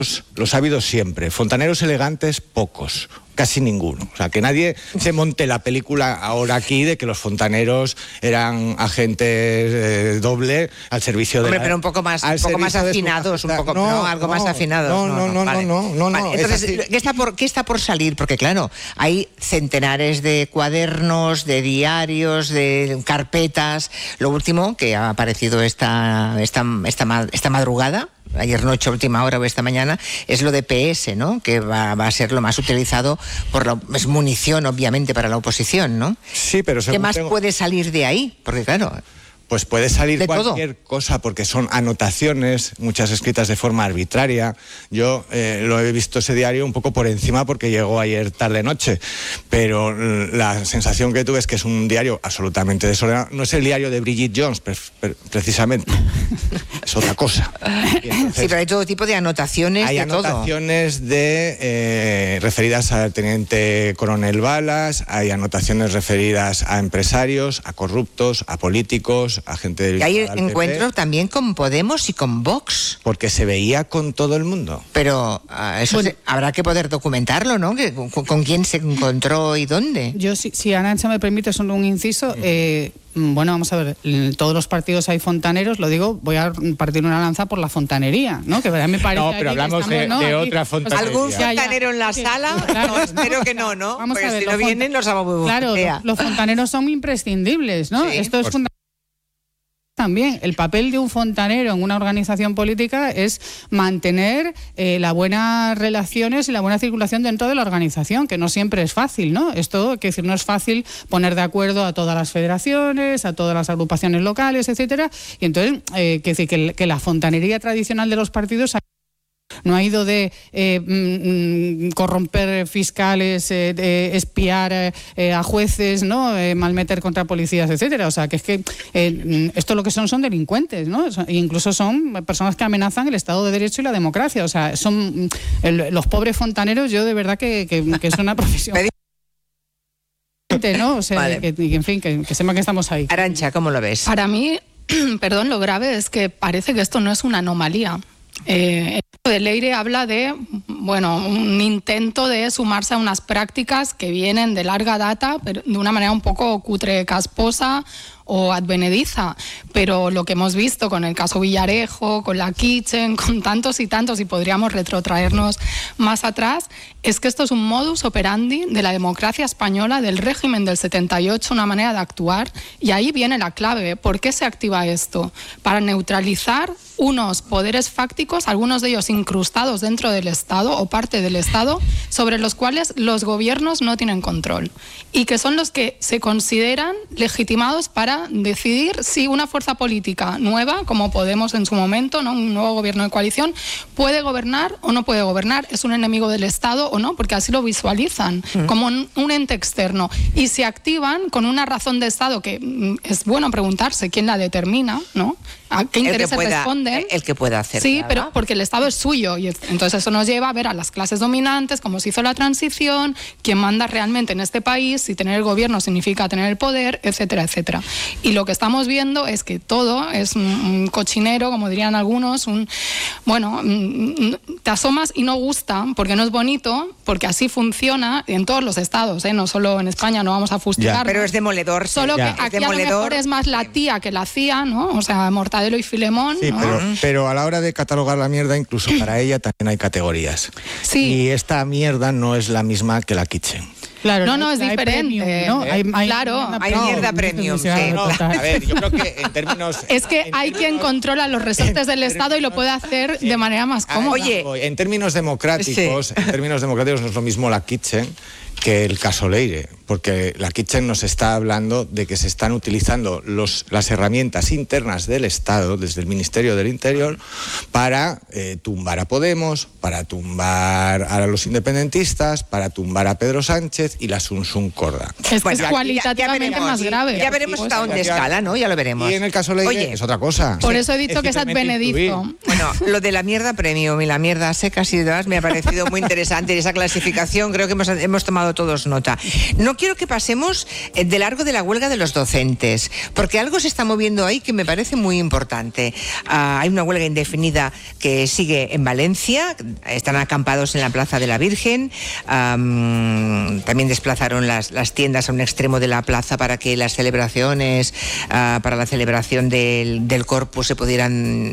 los ha habido siempre. Fontaneros elegantes, pocos. Casi ninguno. O sea, que nadie se monte la película ahora aquí de que los fontaneros eran agentes doble al servicio de pero un poco más afinados, algo más afinados. No. Entonces, ¿qué está por salir? Porque claro, hay centenares de cuadernos, de diarios, de carpetas. Lo último que ha aparecido esta madrugada, ayer noche, última hora o esta mañana, es lo de PS, ¿no? Que va a ser lo más utilizado es munición, obviamente, para la oposición, ¿no? Sí, pero ¿qué más puede salir de ahí? Porque claro, pues puede salir cualquier cosa, porque son anotaciones, muchas escritas de forma arbitraria. Yo lo he visto ese diario un poco por encima porque llegó ayer tarde-noche, pero la sensación que tuve es que es un diario absolutamente desordenado. No es el diario de Bridget Jones, precisamente. Es otra cosa. Entonces, sí, pero hay todo tipo de anotaciones. Hay anotaciones referidas al teniente coronel Balas, hay anotaciones referidas a empresarios, a corruptos, a políticos, a gente del... Y hay encuentros también con Podemos y con Vox. Porque se veía con todo el mundo. Pero habrá que poder documentarlo, ¿no? ¿Con quién se encontró y dónde? Yo, si Arantxa me permite, solo un inciso... Bueno, vamos a ver, en todos los partidos hay fontaneros, lo digo, voy a partir una lanza por la fontanería, ¿no? Que me parece... No, pero hablamos de otra fontanería. ¿Algún fontanero en la sala? Claro, no, espero que no, ¿no? Vamos porque a ver, si no vienen los vamos a... Claro, los fontaneros son imprescindibles, ¿no? Sí, esto es fundamental. También el papel de un fontanero en una organización política es mantener las buenas relaciones y la buena circulación dentro de la organización, que no siempre es fácil, ¿no? Esto, quiero decir, no es fácil poner de acuerdo a todas las federaciones, a todas las agrupaciones locales, etcétera. Y entonces, quiero decir que la fontanería tradicional de los partidos no ha ido de corromper fiscales, espiar a jueces, ¿no? Malmeter contra policías, etcétera. O sea, que es que esto lo que son delincuentes, ¿no? Incluso son personas que amenazan el Estado de Derecho y la democracia. O sea, son los pobres fontaneros. Yo de verdad que es una profesión. ¿No? O sea, vale. En fin, que sepan que estamos ahí. Arantxa, ¿cómo lo ves? Para mí, lo grave es que parece que esto no es una anomalía. El de Leire habla de un intento de sumarse a unas prácticas que vienen de larga data, pero de una manera un poco cutre, casposa o advenediza, pero lo que hemos visto con el caso Villarejo, con la Kitchen, con tantos y podríamos retrotraernos más atrás, es que esto es un modus operandi de la democracia española, del régimen del 78, una manera de actuar, y ahí viene la clave. ¿Por qué se activa esto? Para neutralizar unos poderes fácticos, algunos de ellos incrustados dentro del Estado o parte del Estado, sobre los cuales los gobiernos no tienen control, y que son los que se consideran legitimados para decidir si una fuerza política nueva, como Podemos en su momento, ¿no? Un nuevo gobierno de coalición, puede gobernar o no puede gobernar, es un enemigo del Estado o no, porque así lo visualizan, como un ente externo, y se activan con una razón de Estado que es bueno preguntarse quién la determina, ¿no? ¿A qué intereses responden? El que pueda hacer. Sí, pero porque el Estado es suyo, y entonces eso nos lleva a ver a las clases dominantes, cómo se hizo la transición, quién manda realmente en este país, si tener el gobierno significa tener el poder, etcétera, etcétera. Y lo que estamos viendo es que todo es un cochinero, como dirían algunos, te asomas y no gusta, porque no es bonito, porque así funciona en todos los estados, no solo en España, no vamos a fustigar. Pero es demoledor. Solo que aquí a lo mejor es más la tía que la hacía, ¿no? O sea, Mortadelo y Filemón. Sí, ¿no? pero a la hora de catalogar la mierda, incluso para ella también hay categorías. Sí. Y esta mierda no es la misma que la Kitchen. Claro, no, es diferente. Premium, ¿no? Hay mierda premium. Sí. A ver, yo creo que en términos... Es que hay quien controla los resortes del Estado y lo puede hacer de manera más cómoda. Oye, en términos democráticos, no es lo mismo la Kitchen que el caso Leire, porque la Kitchen nos está hablando de que se están utilizando las herramientas internas del Estado, desde el Ministerio del Interior, para tumbar a Podemos, para tumbar a los independentistas, para tumbar a Pedro Sánchez, Sánchez y la Sunsun Corda. Es que es cualitativamente más grave. Ya veremos hasta dónde escala, ¿no? Ya lo veremos. Y en el caso Leire es otra cosa. Por eso he dicho que es ad benedicto. Bueno, lo de la mierda premium y la mierda secas y demás me ha parecido muy interesante. Y esa clasificación creo que hemos tomado todos nota. No quiero que pasemos de largo de la huelga de los docentes, porque algo se está moviendo ahí que me parece muy importante. Hay una huelga indefinida que sigue en Valencia, están acampados en la Plaza de la Virgen, también desplazaron las tiendas a un extremo de la plaza para que las celebraciones, para la celebración del Corpus se pudieran